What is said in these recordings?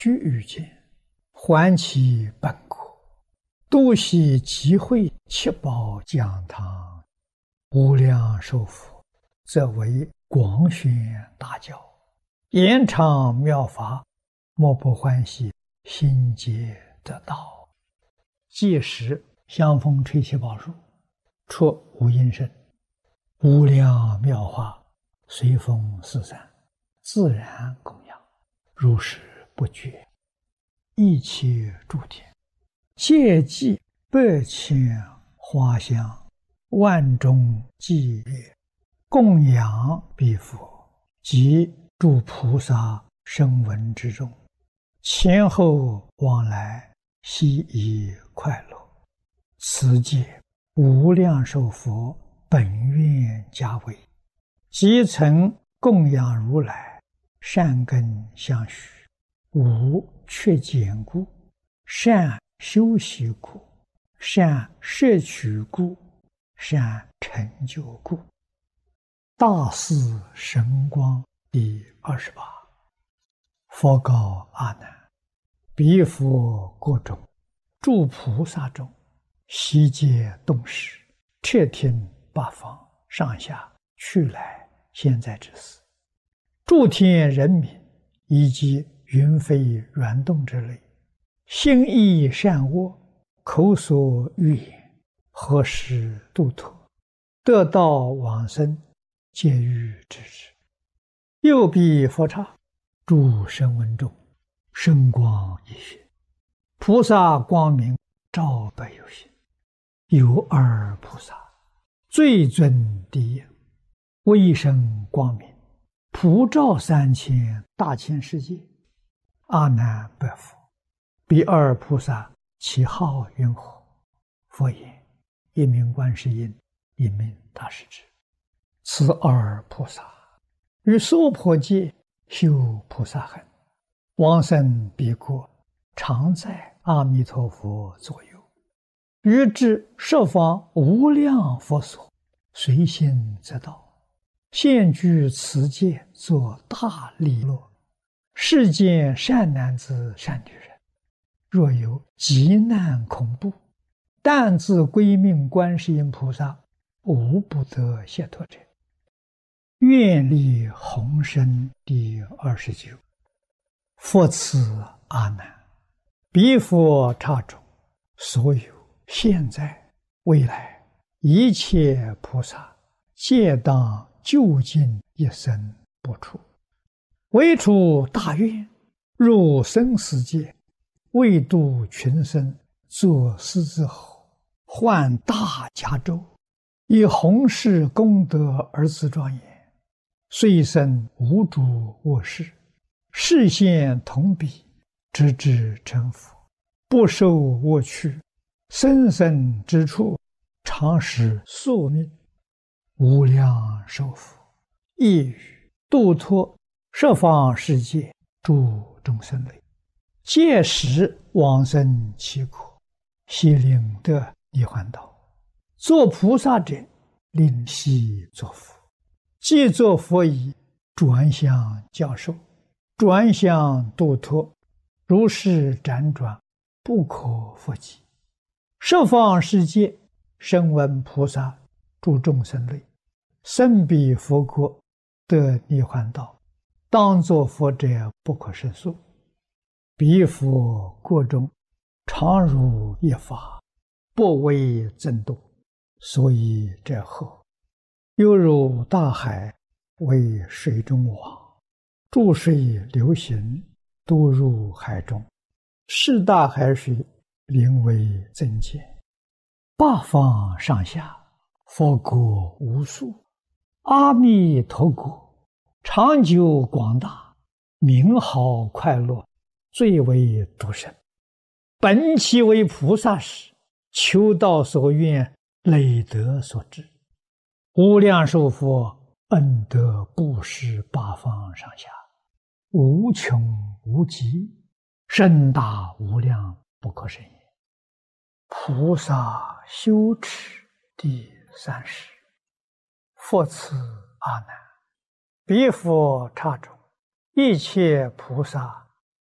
须臾间，还其本国，度悉集会七宝讲堂，无量寿佛，则为广宣大教，延长妙法，莫不欢喜，心皆得道。届时香风吹起宝树，出无音声，无量妙法随风四散，自然供养，如是不绝。一切诸天皆祭百千花香，万众伎乐，供养彼佛及诸菩萨声闻之众，前后往来，悉以快乐。此界无量寿佛本愿家为，即曾供养如来，善根相续，无缺减故，善修习故，善摄取故，善成就故。大士神光第28。佛告阿难：彼佛国中，诸菩萨中，悉皆动识，彻听八方上下去来现在之事，诸天人民以及云飞软动之类，心意善恶，口所欲言，何时度脱，得道往生，皆欲知之。右彼佛刹，诸声闻众，声光一现，菩萨光明照百有心。有二菩萨，最尊第一，威声光明，普照3000大千世界。阿难白佛：彼二菩萨其号云何？佛言：一名观世音，一名大势至。此二菩萨于娑婆界修菩萨行，往生彼国，常在阿弥陀佛左右，于至十方无量佛所，随心则到，现居此界，作大利乐。世间善男子善女人，若有急难恐怖，但自归命观世音菩萨，无不得解脱者。愿力宏深第29。佛此阿难：彼佛刹中，所有现在未来一切菩萨，皆当究竟一生不出，为出大愿，入生死界，为度群生，作狮子吼，唤大迦州，以弘誓功德而自庄严，虽生无诸恶事，示现同彼，直至成佛，不受恶趣，生生之处，常使宿命。无量寿佛亦于度脱十方世界诸众生类，届时往生其国，悉令得涅槃道。作菩萨者，令悉作佛。既作佛已，转向教授，转向度脱，如是辗转，不可复计。十方世界声闻菩萨诸众生类，生彼佛国，得涅槃道，当作佛者不可胜数。彼佛国中，常如一法，不为增度，所以者何？犹如大海为水中网，注水流行，都入海中，是大海水名为增减。八方上下，佛国无数，阿弥陀国长久广大，名号快乐，最为殊胜。本其为菩萨时，求道所愿，累德所致。无量寿佛恩德布施八方上下，无穷无极，深大无量，不可胜也。菩萨修持第30。佛此阿难：彼佛刹中，一切菩萨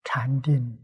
禅定